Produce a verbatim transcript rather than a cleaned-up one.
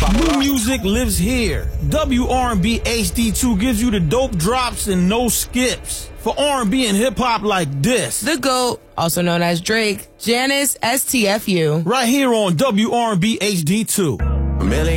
New music lives here. W R and B H D two gives you the dope drops and no skips. For R and B and hip-hop like this. The GOAT, also known as Drake, Janice S T F U. Right here on W R and B H D two.